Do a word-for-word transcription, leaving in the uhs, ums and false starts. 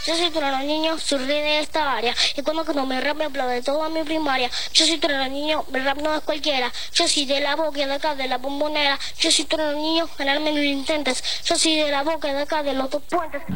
Yo soy trueno niño, soy rey de esta área. Y cuando no me rap me aplaude toda mi primaria. Yo soy trueno niño, el rap no es cualquiera. Yo soy de la boca de acá, de la bombonera. Yo soy trueno niño, ganarme no lo intentes. Yo soy de la boca de acá, de los dos puentes.